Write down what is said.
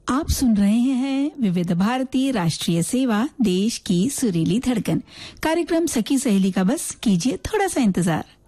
आप सुन रहे हैं विविध भारती राष्ट्रीय सेवा, देश की सुरीली धड़कन। कार्यक्रम सखी सहेली का बस कीजिए थोड़ा सा इंतजार।